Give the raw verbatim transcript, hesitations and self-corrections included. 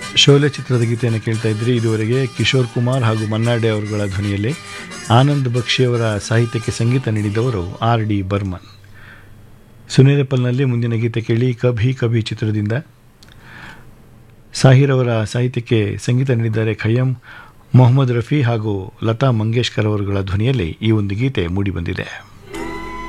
ಶೋಲೆ ಚಿತ್ರದ ಗೀತೆಯನ್ನು ಕೇಳ್ತಾ ಇದ್ರಿ. ಇದುವರೆಗೆ ಕಿಶೋರ್ ಕುಮಾರ್ ಹಾಗೂ ಮನ್ನಾಡೆ ಅವರುಗಳ ಧ್ವನಿಯಲ್ಲಿ ಆನಂದ್ ಬಕ್ಷಿಯವರ ಸಾಹಿತ್ಯಕ್ಕೆ ಸಂಗೀತ ನೀಡಿದವರು ಆರ್ ಡಿ ಬರ್ಮನ್. ಸುನೇರಪಲ್ನಲ್ಲಿ ಮುಂದಿನ ಗೀತೆ ಕೇಳಿ. ಕಭಿ ಕಭಿ ಚಿತ್ರದಿಂದ ಸಾಹಿರ್ ಅವರ ಸಾಹಿತ್ಯಕ್ಕೆ ಸಂಗೀತ ನೀಡಿದ್ದಾರೆ ಖಯ್ಯಂ ಮೊಹಮ್ಮದ್ ರಫಿ ಹಾಗೂ ಲತಾ ಮಂಗೇಶ್ಕರ್ ಅವರುಗಳ ಧ್ವನಿಯಲ್ಲಿ ಈ ಒಂದು ಗೀತೆ ಮೂಡಿಬಂದಿದೆ.